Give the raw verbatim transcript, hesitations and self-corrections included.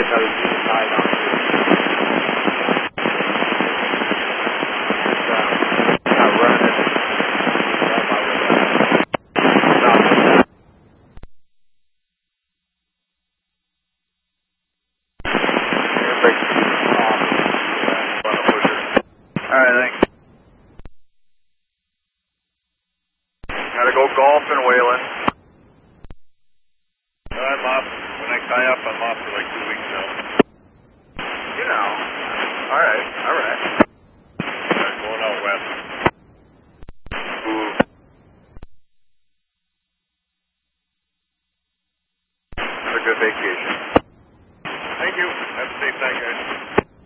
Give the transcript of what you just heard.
another unit died on here. It's, uh, not running. Alright, thanks. Gotta go golfing, Waylon. I'm off. When I tie up, I'm off for like two weeks now. You know. Alright, alright.